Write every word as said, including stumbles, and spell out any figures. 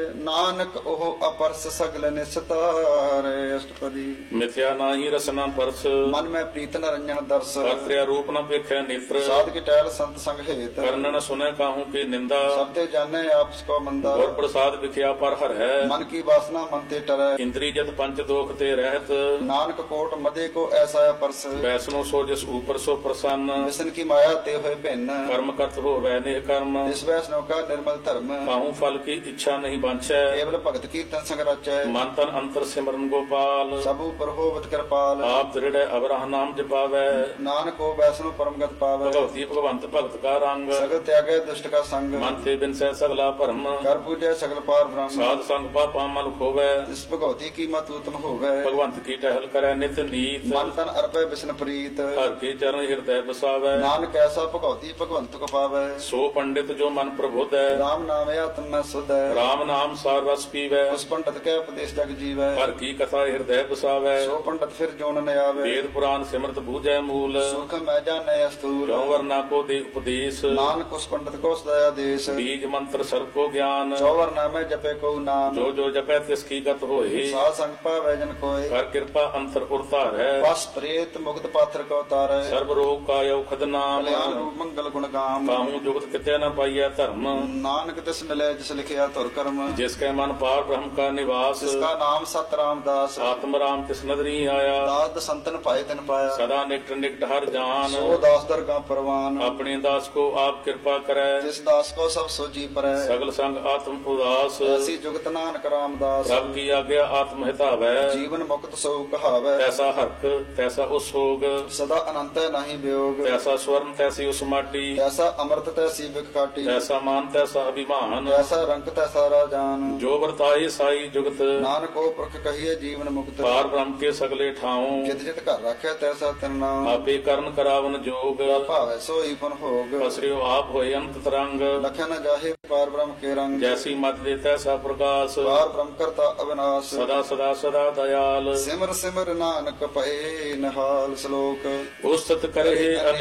ਨਾਨਕ ਉਹ ਅਪਰਸ ਸਗਲ ਨਿਸਤਾਰੇ। ਅਸ਼ਟਪਦੀ। ਮਿਥਿਆ ਨਾਹੀ ਰਸਨਾ ਪਰਸ, ਮਨ ਮੈਂ ਪ੍ਰੀਤ ਨ ਰੰਜਨ ਦਰਸ। ਕਰਤਿਆ ਰੂਪ ਨ ਵੇਖਿਆ ਨੇਤਰ, ਸਾਧ ਕੀ ਟਹਿਲ ਸੰਤ ਸੰਗ ਹੇਤ। ਕਰਨਨ ਸੁਨੈ ਕਾਹੂ ਕੀ ਨਿੰਦਾ, ਸਭ ਤੇ ਜਾਣੈ ਆਪਸ ਕੋ ਮੰਦਾ। ਗੁਰ ਪ੍ਰਸਾਦ ਵਿਖਿਆ ਪਰ ਹਰ ਹੈ, ਮਨ ਕੀ ਵਾਸਨਾ ਮਨ ਤੇ ਟਰੈ। ਇੰਦਰੀ ਜਤ ਪੰਚ ਦੋਖ ਤੇ ਰਹਿਤ, ਨਾਨਕ ਕੋਟ ਮਦੇ ਕੋ ਐਸਾ ਅਪਰਸ। ਵੈਸਨੋ ਸੋ ਜਿਸ ਊਪਰ ਸੋ ਪ੍ਰਸੰਨ, ਵਿਸ਼ਨ ਕੀ ਮਾਇਆ ਤੇ ਹੋਏ ਭਿੰਨ। ਕਰਮ ਕਰਤ ਹੋਵੈ ਨਿਹ ਕਰਮ, ਇਸ ਵੈਸਨੋ ਕਾ ਨਿਰਮਲ ਧਰਮ। ਕਾਹੂ ਫਲ ਕੀ ਇੱਛਾ ਨਹੀਂ ਬਾਂਛੈ, ਕੇਵਲ ਭਗਤ ਕੀਰਤਨ ਸੰਗ ਰਚੈ। ਮਨ ਤਨ ਅੰਤਰ ਸਿਮਰਨ ਗੋਪਾਲ, ਸਭ ਉਪਰ ਹੋਵਤ ਕਿਰਪਾਲ। ਆਪ ਦ੍ਰਿੜੈ ਅਵਰਹ ਨਾਮ ਜਪਾਵੈ, ਨਾਨਕ ਕੋ ਵੈਸਨੋ ਪਰਮਗਤ ਪਾਵੈ। ਭਗਵਤੀ ਭਗਵੰਤ ਭਗਤ ਕਾ ਰੰਗ, ਸਗਲ ਤਿਆਗੈ ਦੁਸ਼ਟ ਕਾ ਸੰਗ। ਮਨ ਤੇ ਬਿਨਸੈ ਸਗਲਾ ਭਰਮ, ਕਰ ਪੂਜੈ ਸਗਲ ਪਾਰ ਬ੍ਰਹਮ। ਸਾਧ ਸੰਗ ਪਾਪਾ ਮਲ ਖੋਵੈ, ਇਸ ਭਗਵਤੀ ਕੀ ਮਤ ਉਤਮ ਹੋਵੈ। ਭਗਵੰਤ ਕੀ ਟਹਿਲ ਕਰੈ ਨਿਤ ਨੀਤ, ਮਨ ਤਨ ਅਰਪੈ ਵਿਸ਼ਨ ਪ੍ਰੀਤ। ਹਰ ਕੇ ਚਰਨ ਹਿਰਦੈ ਬਸਾਵੈ, ਨਾਨਕ ਐਸਾ ਭਗਵਤੀ ਭਗਵੰਤ ਕੋ ਪਾਵੈ। ਸੋ ਪੰਡਿਤ ਜੋ ਮਨ ਪ੍ਰਬੁੱਧੈ, ਰਾਮ ਨਾਮ ਆਤਮ ਮੈਂ ਸੁਧੈ। ਰਾਮ ਨਾਮ ਸਾਰ ਰਸ ਪੀਵੈ, ਉਸ ਪੰਡਤ ਕੈ ਉਪਦੇਸ਼ ਜਗ ਜੀਵੈ। ਹਰ ਕੀ ਕਥਾ ਹਿਰਦੈ ਬਸਾਵੈ, ਸੋ ਪੰਡਤ ਫਿਰ ਜੋਨ ਨ ਆਵੈ। ਵੇਦ ਪੁਰਾਨ ਸਿਮਰਤ ਬੂਝੈ ਮੂਲ, ਸੁਖ ਮੈਂ ਜਾਣੈ ਅਸਤੂਲ। ਕਿਉ ਵਰਨਾ ਕੋ ਦੇ ਉਪਦੇਸ਼, ਨਾਨਕ ਉਸ ਪੰਡਤ ਕੋ ਸਦਾ ਆਦੇਸ਼। ਬੀਜ ਮੰਤਰ ਸਰਬ ਕੋ ਗਿਆਨ, ਚੌਵਰ ਨਾਮੈ ਜਪੈ ਕੋ ਨਾਮ। ਜੋ ਜੋ ਜਪੈ ਤਿਸ ਕੀ ਗਤ ਹੋਏ, ਸਾਧ ਸੰਗ ਪਾਵੈ ਜਨ ਕੋਇ। ਕਰ ਕਿਰਪਾ ਅੰਤਰ ਉਰਤਾਰੈ, ਬਸ ਪ੍ਰੇਤ ਮੁਕਤ ਪਾਥਰ ਕੋ ਤਾਰੈ। ਸਰਬ ਰੋਗ ਕਾਇ ਔਖਦ ਨਾਮ, ਕਲਿਆਣ ਰੂਪ ਮੰਗਲ ਗੁਣ ਗਾਮ। ਕਾਹੂ ਜੁਗਤ ਕਿਤੈ ਨ ਪਾਈਐ ਧਰਮ, ਨਾਨਕ ਤਿਸ ਮਿਲੈ ਜਿਸ ਲਿਖਿਆ ਧੁਰ ਕਰਮ। ਜਿਸ ਕੈ ਮਨ ਪਾਰ ਬ੍ਰਹਮ ਕਾ ਨਿਵਾਸ, ਜਿਸ ਕਾ ਨਾਮ ਸਤ ਰਾਮਦਾਸ। ਆਤਮ ਰਾਮ ਤਿਸ ਨਦਰੀ ਆਇਆ, ਦਾਸ ਸੰਤਨ ਪਾਏ ਤਿਨ ਪਾਇਆ। ਸਦਾ ਨਿਕਟ ਨਿਕਟ ਹਰ ਜਾਨ, ਸੋ ਦਾਸ ਦਰਗਾ ਪਰਵਾਨ। ਆਪਣੇ ਦਾਸ ਕੋ ਆਪ ਕਿਰਪਾ ਕਰੈ, ਜਿਸ ਦਾਸ ਕੋ ਸਭ ਸੋਜੀ ਪਰੈ। ਸਗਲ ਸੰਗ ਆਤਮ ਉਦਾਸ, ਐਸੀ ਜੁਗਤ ਨਾਨਕ ਰਾਮਦਾਸ। ਪ੍ਰਭ ਕੀ ਆਗਿਆ ਆਤਮ ਹਿਤਾਵੈ, ਜੀਵਨ ਮੁਕਤ ਸੋ ਕਹਾਵੈ। ਤੈਸਾ ਹਰਖ ਤੈਸਾ ਉਸ ਸੋਗ, ਸਦਾ ਅਨੰਤ ਹੈ ਨਾਹੀ ਵਿਯੋਗ। ਤੈਸਾ ਸਵਰਨ ਤੈਸੀ ਉਸ ਮਾਟੀ, ਐਸਾ ਅੰਮ੍ਰਿਤ ਤੈਸੀ ਬਿਖ ਕਾਟੀ। ਤੈਸਾ ਮਾਨ ਤੈਸਾ ਅਭਿਮਾਨ, ਐਸਾ ਰੰਗ ਤੈਸਾ ਰਾਜਾਨ। ਜੋ ਵਰਤਾਏ ਸਾਈ ਜੁਗਤ, ਨਾਨਕ ਉਹ ਪੁਰਖ ਕਹੀਏ ਜੀਵਨ ਮੁਕਤ। ਪਾਰ ਬ੍ਰਹਮ ਕੇ ਸਗਲੇ ਠਾਉ, ਜਿਤ ਜਿਤ ਘਰ ਰੱਖਿਆ ਤੈਸਾ ਤਿਨ ਨਾਮ। ਆਪੇ ਕਰਨ ਕਰਾਵਨ ਜੋਗ, ਭਾਵੈ ਸੋਈ ਫਨ ਭੋਗ। ਪਸਰਿਓ ਆਪ ਹੋਏ ਅੰਤ ਤਰੰਗ, ਲਖਿਆ ਨ ਜਾਹੇ ਪਾਰ ਬ੍ਰਹਮ ਕੇ ਰੰਗ। ਜੈਸੀ ਮਤ ਦੇ ਤੈਸਾ ਪ੍ਰਕਾਸ਼, ਪਾਰ ਬ੍ਰਹਮ ਕਰਤਾ ਅਵਿਨਾਸ਼। ਸਦਾ ਸਦਾ ਸਦਾ ਦਇਆਲ, ਸਿਮਰ ਸਿਮਰ ਨਾਨਕ ਪਏ ਨਿਹਾਲ। ਸ਼ਲੋਕ। ਉਸਤਤ ਕਰੇ